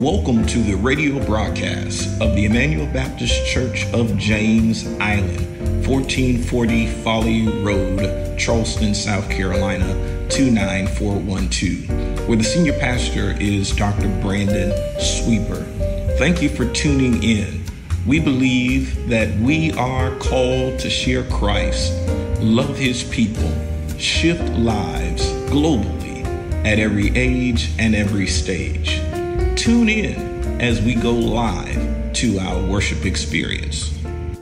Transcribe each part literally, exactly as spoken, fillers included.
Welcome to the radio broadcast of the Emmanuel Baptist Church of James Island, fourteen forty Folly Road, Charleston, South Carolina, two nine four one two, where the senior pastor is Doctor Brandon Sweeper. Thank you for tuning in. We believe that we are called to share Christ, love his people, shift lives globally at every age and every stage. Tune in as we go live to our worship experience.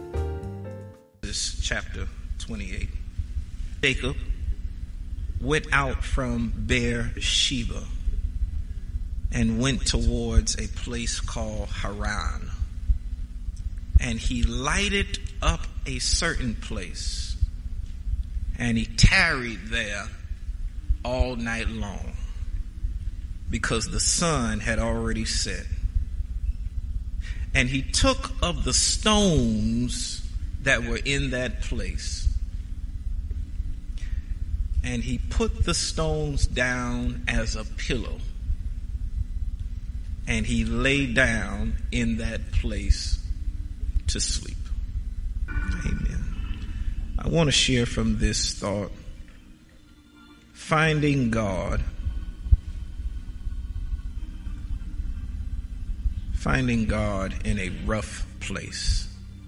This chapter twenty-eight. Jacob went out from Beersheba and went towards a place called Haran. And he lighted up a certain place, and he tarried there all night long, because the sun had already set. And he took of the stones that were in that place, and he put the stones down as a pillow, and he lay down in that place to sleep. Amen. I want to share from this thought, finding God. Finding God in a rough place.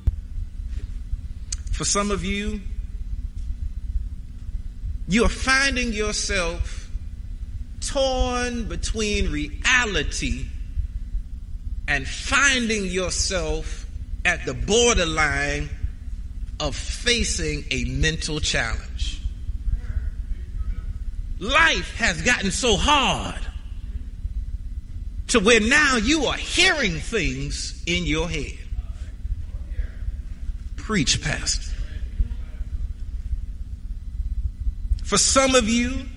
For some of you, you are finding yourself torn between reality and finding yourself at the borderline of facing a mental challenge. Life has gotten so hard to where now you are hearing things in your head. Preach, Pastor. For some of you,